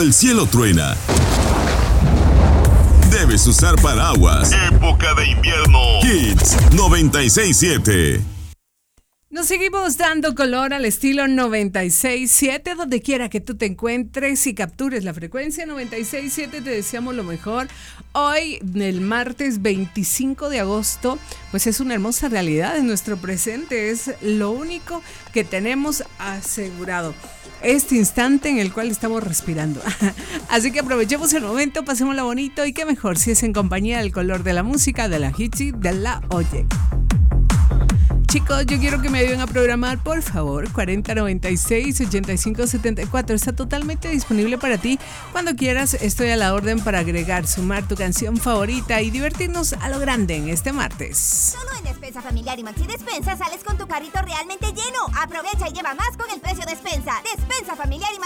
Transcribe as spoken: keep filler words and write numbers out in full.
El cielo truena. Debes usar paraguas. Época de invierno. Hits noventa y seis siete. Nos seguimos dando color al estilo noventa y seis siete, donde quiera que tú te encuentres y captures la frecuencia noventa y seis siete, te deseamos lo mejor. Hoy, el martes veinticinco de agosto, pues es una hermosa realidad en nuestro presente, es lo único que tenemos asegurado. Este instante en el cual estamos respirando. Así que aprovechemos el momento, pasémosla bonito y qué mejor si es en compañía del color de la música, de la Hitzy, de la Oye. Chicos, yo quiero que me ayuden a programar, por favor, cuarenta noventa y seis ochenta y cinco setenta y cuatro. Está totalmente disponible para ti. Cuando quieras, estoy a la orden para agregar, sumar tu canción favorita y divertirnos a lo grande en este martes. Solo en Despensa Familiar y Maxi Despensa sales con tu carrito realmente lleno. Aprovecha y lleva más con el precio Despensa. Despensa Familiar y Maxi